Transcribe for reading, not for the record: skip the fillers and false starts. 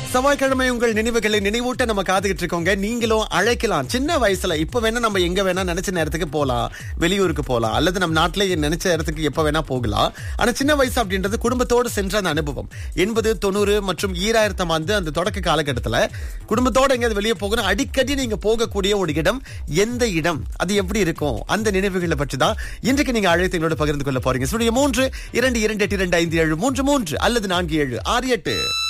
செவ்வாய்க்கிழமை உங்கள் நினைவுகளை நினைவூட்ட நம்ம காத்துக்கிட்டு இருக்கோங்க. நீங்களும் அழைக்கலாம். சின்ன வயசுல இப்ப வேணா நம்ம எங்க வேணா நினைச்ச நேரத்துக்கு போலாம், வெளியூருக்கு போலாம், அல்லது நம்ம நாட்டிலே நினைச்ச இடத்துக்கு எப்ப வேணா போகலாம். ஆனா சின்ன வயசு அப்படின்றது குடும்பத்தோடு சென்ற அந்த அனுபவம் 80, 90 மற்றும் 2000 ஆண்டு அந்த தொடக்க காலகட்டத்துல குடும்பத்தோட எங்கேயாவது வெளியே போகணும், அடிக்கடி நீங்க போகக்கூடிய ஒரு இடம், எந்த இடம், அது எப்படி இருக்கும், அந்த நினைவுகளை பற்றி தான் இன்றைக்கு நீங்க அழைத்து எங்களோட பகிர்ந்து கொள்ள போறீங்க. 3 2 2 8 2 5 7 3 3 அல்லது 4 7 6 8.